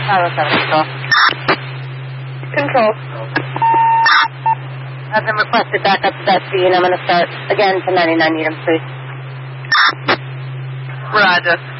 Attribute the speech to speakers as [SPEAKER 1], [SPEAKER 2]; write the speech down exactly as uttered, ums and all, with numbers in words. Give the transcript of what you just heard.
[SPEAKER 1] Bravo seven Control.
[SPEAKER 2] Control.
[SPEAKER 1] I've been requested back up to that speed, and I'm going to start again to ninety-nine Needham Street.
[SPEAKER 2] Roger.